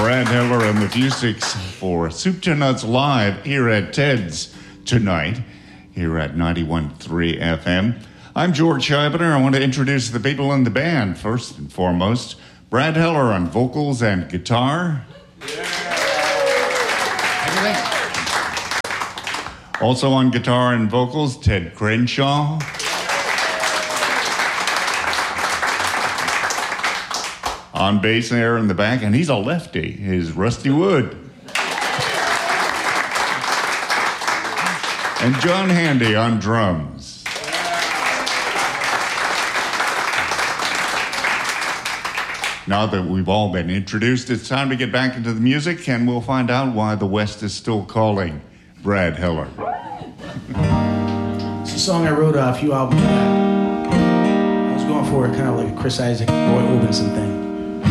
Brad Heller and the Fusics for Soup to Nuts Live here at Ted's tonight, here at 91.3 FM. I'm George Scheibner. I want to introduce the people in the band. First and foremost, Brad Heller on vocals and guitar. Also on guitar and vocals, Ted Crenshaw. On bass there in the back, and he's a lefty, is Rusty Wood. And John Handy on drums. Now that we've all been introduced, it's time to get back into the music, and we'll find out why the West is still calling Brad Heller. It's a song I wrote a few albums back. I was going for it kind of like a Chris Isaak, Roy Orbison thing.